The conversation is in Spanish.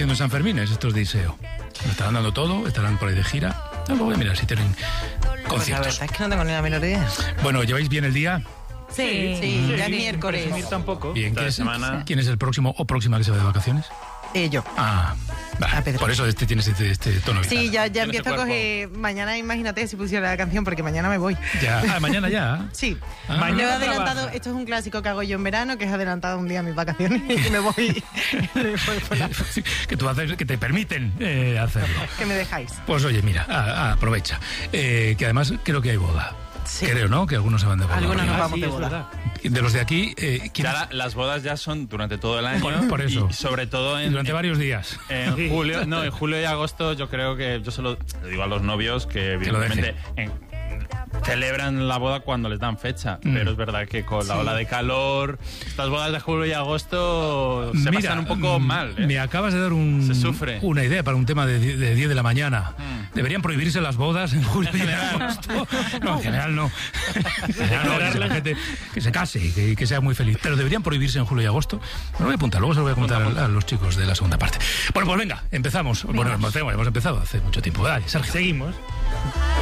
haciendo en San Fermines estos de Iseo? ¿Lo estarán dando todo? ¿Estarán por ahí de gira? No, voy a mirar si tienen Pues la conciertos. verdad es que no tengo ni la menor idea. Bueno, ¿lleváis bien el día? Sí, ya es miércoles. Presumir tampoco. Bien, Esta semana. ¿quién es el próximo o próxima que se va de vacaciones? Yo. Ah, vale. Pedro. Por eso tienes este tono vital. Sí, ya Tienes empiezo a el coger. Mañana, imagínate si pusiera la canción, porque mañana me voy. Ya. Mañana ya. Sí. Ah. Lo he Mañana adelantado. trabaja. Esto es un clásico que hago yo en verano, que es adelantado un día mis vacaciones y me voy. Que tú haces, que te permiten hacerlo. Que me dejáis. Pues oye, mira, aprovecha. Que además creo que hay boda. Sí. Creo, ¿no? Que algunos se van de boda. Algunos nos vamos Sí, de es boda. verdad. De los de aquí, ¿quién Ya las bodas ya son durante todo el año. Por eso. Y sobre todo durante varios días. en Sí. julio. No, en julio y agosto yo creo que yo se lo digo a los novios que Que lo evidentemente celebran la boda cuando les dan fecha. Pero es verdad que con la ola de calor, estas bodas de julio y agosto se pasan un poco mal. Me acabas de dar Se sufre. una idea para un tema de 10 de la mañana. ¿Deberían prohibirse las bodas en julio y en agosto? No, en general no. En general no, que la gente que se case y que sea muy feliz. Pero deberían prohibirse en julio y agosto. Me lo voy a apuntar, luego se lo voy a contar a los chicos de la segunda parte. Bueno, pues venga, empezamos. Bueno, hemos empezado hace mucho tiempo. Dale, Sergio. Seguimos.